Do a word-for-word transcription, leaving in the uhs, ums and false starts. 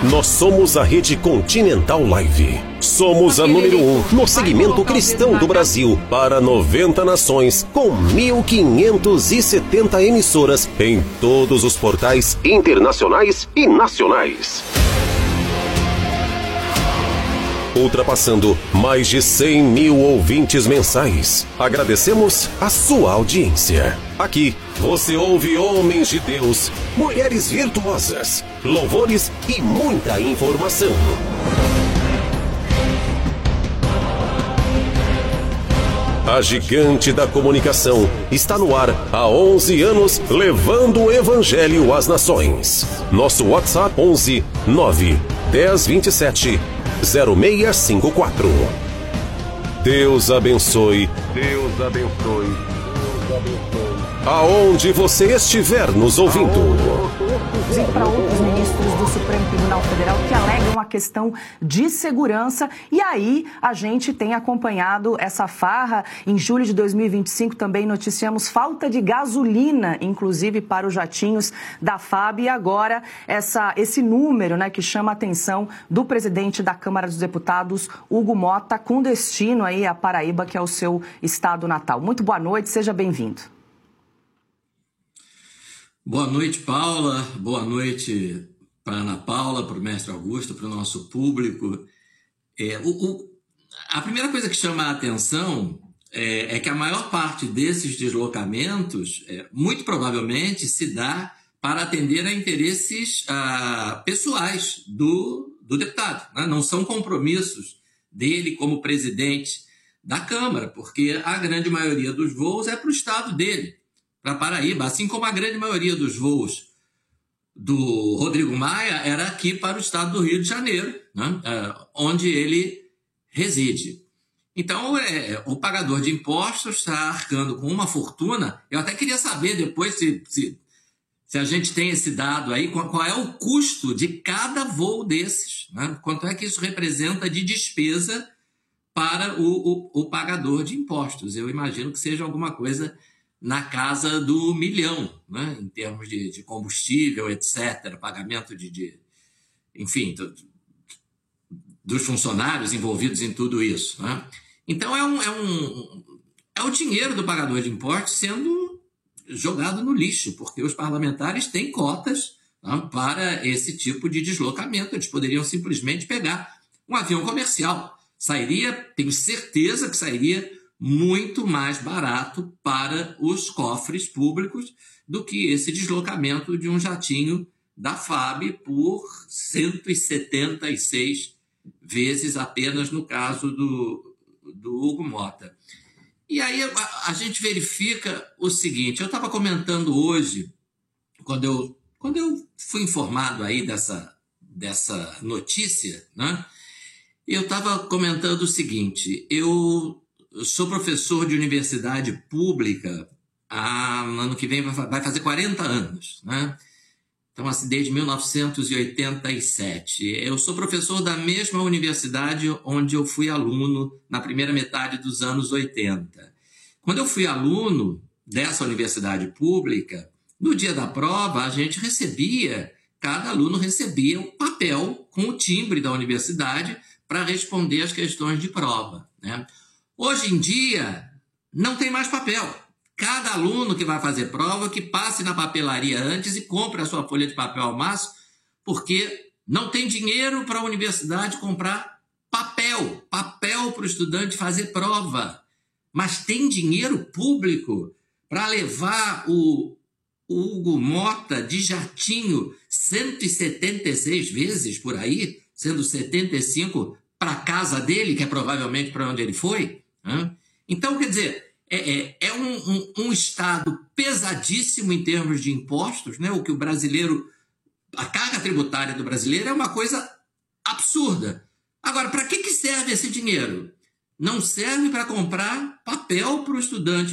Nós somos a Rede Continental Live. Somos a número um no segmento cristão do Brasil para noventa nações, com mil quinhentas e setenta emissoras em todos os portais internacionais e nacionais. Ultrapassando mais de cem mil ouvintes mensais. Agradecemos a sua audiência. Aqui você ouve homens de Deus, mulheres virtuosas, louvores e muita informação. A gigante da comunicação está no ar há onze anos, levando o evangelho às nações. Nosso WhatsApp onze nove dez vinte e sete zero seis cinco quatro. Deus abençoe. Deus abençoe. Deus abençoe. Aonde você estiver nos ouvindo. E para outros ministros do Supremo Tribunal Federal que alegam a questão de segurança. E aí a gente tem acompanhado essa farra. Em julho de dois mil e vinte e cinco também noticiamos falta de gasolina, inclusive para os jatinhos da F A B. E agora essa, esse número, né, que chama a atenção do presidente da Câmara dos Deputados, Hugo Mota, com destino aí à Paraíba, que é o seu estado natal. Muito boa noite, seja bem-vindo. Boa noite, Paula. Boa noite para Ana Paula, para o mestre Augusto, para o nosso público. É, o, o, a primeira coisa que chama a atenção é, é que a maior parte desses deslocamentos, é, muito provavelmente, se dá para atender a interesses ah, pessoais do, do deputado, né? Não são compromissos dele como presidente da Câmara, porque a grande maioria dos voos é para o estado dele, para Paraíba, assim como a grande maioria dos voos do Rodrigo Maia era aqui para o estado do Rio de Janeiro, né? É, onde ele reside. Então, é, o pagador de impostos está arcando com uma fortuna. Eu até queria saber depois se, se, se a gente tem esse dado aí, qual, qual é o custo de cada voo desses, né? Quanto é que isso representa de despesa para o, o, o pagador de impostos. Eu imagino que seja alguma coisa na casa do milhão, né? Em termos de, de combustível, etcétera, pagamento de, de enfim, do, dos funcionários envolvidos em tudo isso, né? Então, é, um, é, um, é o dinheiro do pagador de impostos sendo jogado no lixo, porque os parlamentares têm cotas, né, para esse tipo de deslocamento. Eles poderiam simplesmente pegar um avião comercial. Sairia, tenho certeza que sairia muito mais barato para os cofres públicos do que esse deslocamento de um jatinho da F A B por cento e setenta e seis vezes apenas no caso do, do Hugo Mota. E aí a, a gente verifica o seguinte, eu estava comentando hoje, quando eu, quando eu fui informado aí dessa, dessa notícia, né? Eu estava comentando o seguinte, eu sou professor de universidade pública há, ano que vem vai fazer quarenta anos, né? Então, assim, desde mil novecentos e oitenta e sete. Eu sou professor da mesma universidade onde eu fui aluno na primeira metade dos anos oitenta. Quando eu fui aluno dessa universidade pública, no dia da prova, a gente recebia, cada aluno recebia um papel com o timbre da universidade para responder as questões de prova, né? Hoje em dia, não tem mais papel. Cada aluno que vai fazer prova, que passe na papelaria antes e compre a sua folha de papel ao maço, porque não tem dinheiro para a universidade comprar papel, papel para o estudante fazer prova. Mas tem dinheiro público para levar o, o Hugo Mota de jatinho cento e setenta e seis vezes por aí, sendo setenta e cinco para a casa dele, que é provavelmente para onde ele foi. Então, quer dizer, é, é, é um, um, um Estado pesadíssimo em termos de impostos, né? O que o brasileiro, a carga tributária do brasileiro é uma coisa absurda. Agora, para que, que serve esse dinheiro? Não serve para comprar papel para o estudante